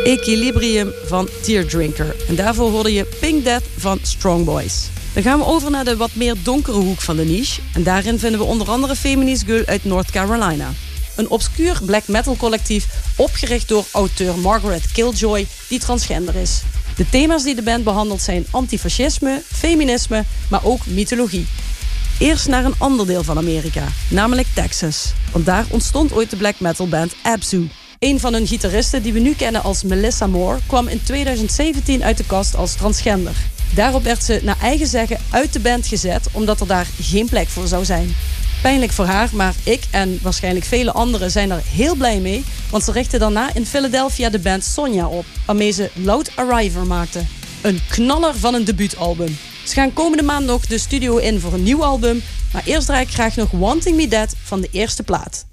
Equilibrium van Teardrinker. En daarvoor hoorde je Pink Death van Strong Boys. Dan gaan we over naar de wat meer donkere hoek van de niche. En daarin vinden we onder andere Feminist Girl uit North Carolina. Een obscuur black metal collectief opgericht door auteur Margaret Killjoy, die transgender is. De thema's die de band behandelt zijn antifascisme, feminisme, maar ook mythologie. Eerst naar een ander deel van Amerika, namelijk Texas. Want daar ontstond ooit de black metal band Absu. Een van hun gitaristen, die we nu kennen als Melissa Moore, kwam in 2017 uit de kast als transgender. Daarop werd ze naar eigen zeggen uit de band gezet, omdat er daar geen plek voor zou zijn. Pijnlijk voor haar, maar ik en waarschijnlijk vele anderen zijn er heel blij mee, want ze richtte daarna in Philadelphia de band Sonja op, waarmee ze Loud Arriver maakte. Een knaller van een debuutalbum. Ze gaan komende maand nog de studio in voor een nieuw album, maar eerst draai ik graag nog Wanting Me Dead van de eerste plaat.